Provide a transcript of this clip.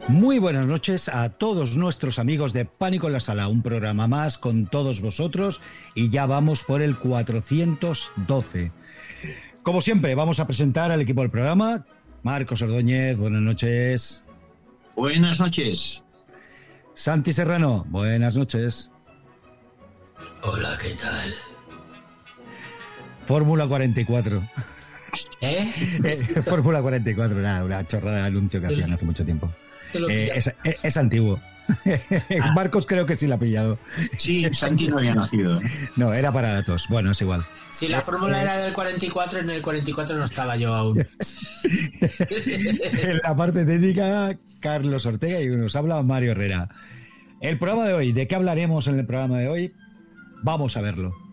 Muy buenas noches a todos nuestros amigos de Pánico en la Sala, un programa más con todos vosotros y ya vamos por el 412. Como siempre, vamos a presentar al equipo del programa. Marcos Ordóñez, buenas noches. Buenas noches. Santi Serrano, buenas noches. Hola, ¿qué tal? Fórmula 44. ¿Eh? Fórmula 44, una chorrada de anuncio que hacían hace mucho tiempo. Es antiguo. Marcos creo que sí la ha pillado. Sí, Santi no había nacido. No, era para datos. Bueno, es igual. Si la fórmula era del 44, en el 44 no estaba yo aún. En la parte técnica, Carlos Ortega, y nos habla Mario Herrera. El programa de hoy, ¿de qué hablaremos en el programa de hoy? Vamos a verlo.